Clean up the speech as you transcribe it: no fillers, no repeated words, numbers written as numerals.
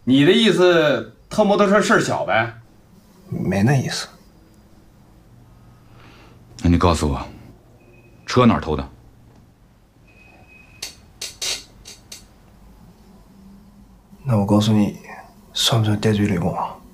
你的意思，偷摩托车事儿小呗？ 没那意思。 那你告诉我，车哪儿偷的？ 那我告诉你，算不算戴罪立功啊？